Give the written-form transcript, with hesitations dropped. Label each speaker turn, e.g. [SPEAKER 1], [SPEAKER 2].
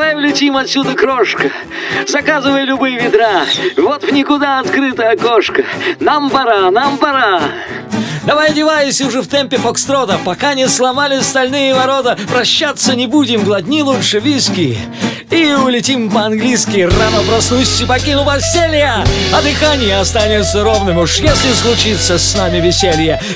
[SPEAKER 1] Давай улетим отсюда, крошка. Заказывай любые ведра. Вот в никуда открыто окошко. Нам пора, нам пора.
[SPEAKER 2] Давай одевайся уже в темпе фокстрота, пока не сломали стальные ворота. Прощаться не будем, глотни лучше виски и улетим по-английски. Рано проснусь и покину постелье, а дыхание останется ровным. Уж если случится с нами веселье,